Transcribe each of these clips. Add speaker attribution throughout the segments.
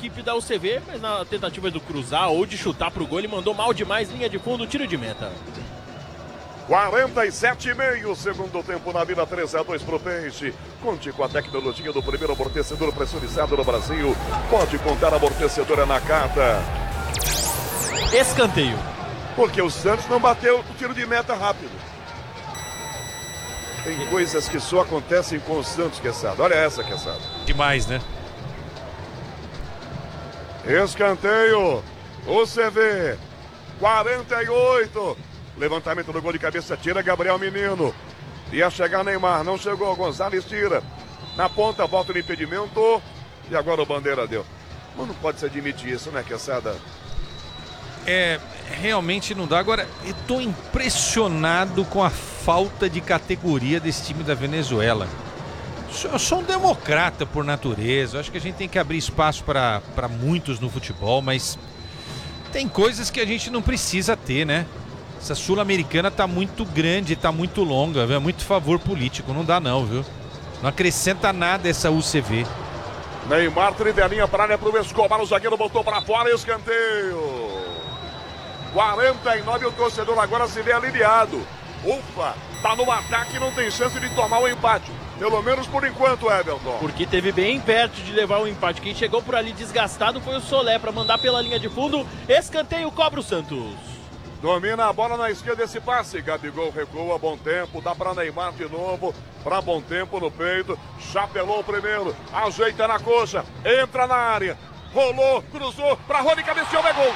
Speaker 1: equipe da UCV, mas na tentativa de cruzar ou de chutar pro gol, ele mandou mal demais, linha de fundo, tiro de meta.
Speaker 2: 47,5, segundo tempo na Vila, 3-2 pro Peixe. Conte com a tecnologia do primeiro amortecedor pressurizado no Brasil. Pode contar amortecedor é na carta.
Speaker 1: Escanteio.
Speaker 2: Porque o Santos não bateu o tiro de meta rápido. Tem coisas que só acontecem com o Santos, Queçada. Olha essa, Queçada.
Speaker 3: Demais, né?
Speaker 2: Escanteio. UCV. 48. Levantamento do gol de cabeça, tira Gabriel Menino. Ia chegar Neymar, não chegou. Gonzalez tira. Na ponta, volta no impedimento. E agora o Bandeira deu. Mas não pode se admitir isso, né, Queçada?
Speaker 3: Realmente não dá. Agora, eu tô impressionado com a falta de categoria desse time da Venezuela. Eu sou um democrata por natureza. Eu acho que a gente tem que abrir espaço para muitos no futebol, mas tem coisas que a gente não precisa ter, né? Essa Sul-Americana tá muito grande, tá muito longa, viu? É muito favor político, não dá não, viu? Não acrescenta nada essa UCV.
Speaker 2: Neymar, trivelinha para área pro Escobar, o zagueiro botou para fora, escanteio. 49, o torcedor agora se vê aliviado. Ufa, tá no ataque e não tem chance de tomar o empate. Pelo menos por enquanto, Everton.
Speaker 1: Porque teve bem perto de levar o empate. Quem chegou por ali desgastado foi o Solé para mandar pela linha de fundo. Escanteio, cobra o Santos.
Speaker 2: Domina a bola na esquerda, esse passe. Gabigol recua, bom tempo. Dá para Neymar de novo. Para bom tempo no peito. Chapelou o primeiro. Ajeita na coxa. Entra na área. Rolou, cruzou. Para Rony, cabeceou, é gol.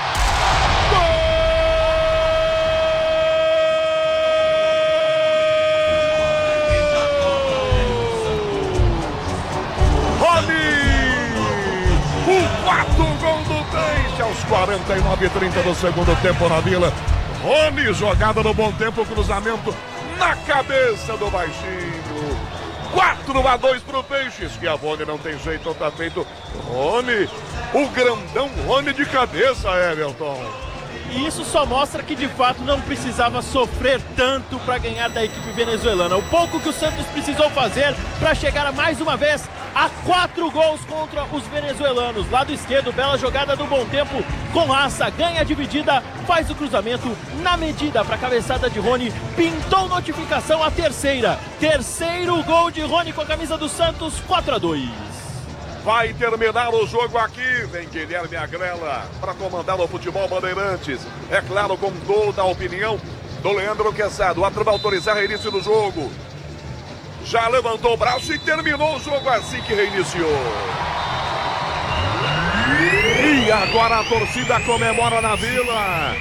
Speaker 2: O quarto gol do Peixe aos 49:30 do segundo tempo na Vila. Rony, jogada no bom tempo, cruzamento na cabeça do baixinho. 4-2 pro Peixe. Schiavone não tem jeito, tá feito. Rony, o grandão Rony de cabeça, Everton.
Speaker 1: E isso só mostra que de fato não precisava sofrer tanto para ganhar da equipe venezuelana. O pouco que o Santos precisou fazer para chegar mais uma vez a 4 gols contra os venezuelanos. Lado esquerdo, bela jogada do bom tempo com raça, ganha a dividida, faz o cruzamento na medida para a cabeçada de Rony, pintou notificação a terceira. Terceiro gol de Rony com a camisa do Santos, 4-2.
Speaker 2: Vai terminar o jogo aqui. Vem Guilherme Agrela para comandar o futebol Bandeirantes. É claro, com toda a opinião do Leandro Queçada. O árbitro vai autorizar o início do jogo. Já levantou o braço e terminou o jogo assim que reiniciou. E agora a torcida comemora na Vila.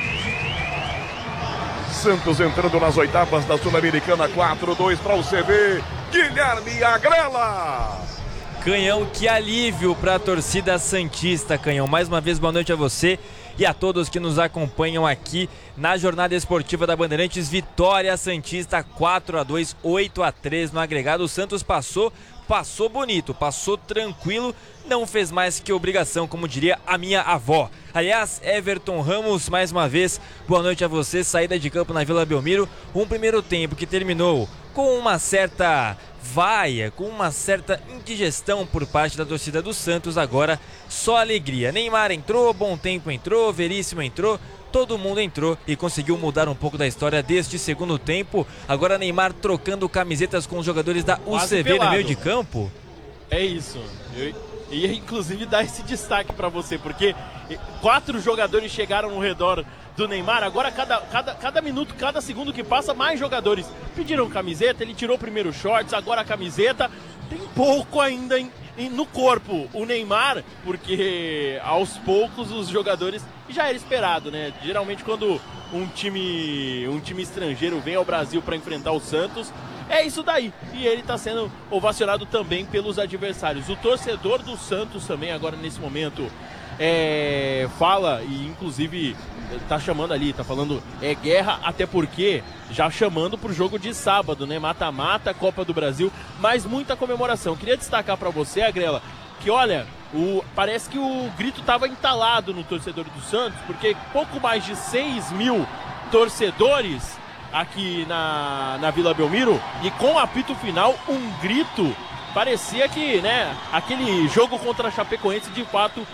Speaker 2: Santos entrando nas oitavas da Sul-Americana, 4-2 para o CV. Guilherme Agrela.
Speaker 4: Canhão, que alívio para a torcida santista, Canhão. Mais uma vez, boa noite a você e a todos que nos acompanham aqui na jornada esportiva da Bandeirantes. Vitória santista, 4-2, 8-3 no agregado. O Santos passou bonito, passou tranquilo, não fez mais que obrigação, como diria a minha avó. Aliás, Everton Ramos, mais uma vez, boa noite a você. Saída de campo na Vila Belmiro, um primeiro tempo que terminou com uma certa vaia, com uma certa indigestão por parte da torcida do Santos. Agora só alegria. Neymar entrou, Bom Tempo entrou, Veríssimo entrou, todo mundo entrou e conseguiu mudar um pouco da história deste segundo tempo. Agora Neymar trocando camisetas com os jogadores da UCV no meio de campo.
Speaker 1: É isso. Eu ia inclusive dar esse destaque para você, porque 4 jogadores chegaram no redor do Neymar. Agora cada minuto, cada segundo que passa, mais jogadores pediram camiseta. Ele tirou primeiro shorts, agora a camiseta. Tem pouco ainda no corpo o Neymar, porque aos poucos os jogadores, já era esperado, né? Geralmente quando um time estrangeiro vem ao Brasil para enfrentar o Santos, é isso daí. E ele está sendo ovacionado também pelos adversários. O torcedor do Santos também agora nesse momento fala, e inclusive tá chamando ali, tá falando guerra, até porque já chamando pro jogo de sábado, né? Mata-mata, Copa do Brasil, mas muita comemoração. Queria destacar para você, Agrela, que olha, parece que o grito tava entalado no torcedor do Santos, porque pouco mais de 6 mil torcedores aqui na Vila Belmiro, e com o apito final, um grito. Parecia que, né, aquele jogo contra a Chapecoense de fato